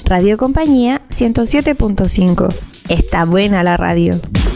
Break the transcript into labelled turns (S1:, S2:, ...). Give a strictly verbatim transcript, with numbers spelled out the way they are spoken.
S1: Radio Compañía ciento siete punto cinco. Está buena la radio.